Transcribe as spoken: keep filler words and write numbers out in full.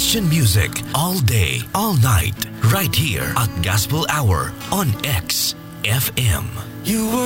Christian music all day, all night, right here at Gospel Hour on X F M. You were